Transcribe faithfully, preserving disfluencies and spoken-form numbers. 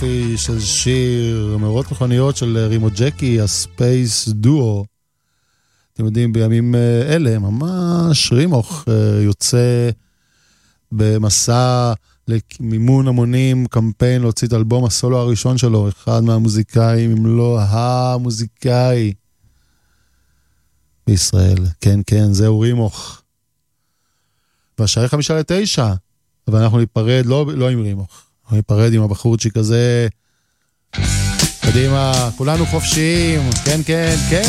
יופי של שיר, מרוץ מכוניות של רימו ג'קי, הספייס דואו. אתם יודעים, בימים אלה, ממש רימוך יוצא במסע למימון המונים, קמפיין להוציא את אלבום הסולו הראשון שלו, אחד מהמוזיקאים, אם לא המוזיקאי בישראל. כן, כן, זהו רימוך. והשעה חמישה לתשע, ואנחנו ניפרד, לא, לא עם רימוך, אנחנו ניפרד עם הבחורצ'יק הזה. קדימה, כולנו חופשיים, כן, כן, כן.